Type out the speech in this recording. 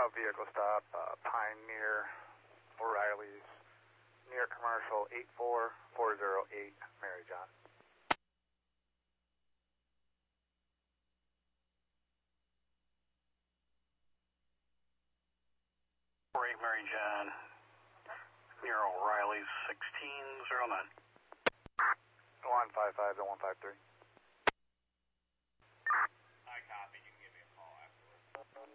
vehicle stop, Pioneer, O'Reilly's, New York Commercial 84408, Mary John. 48 Mary John, near O'Reilly's 1609. 155 to 153.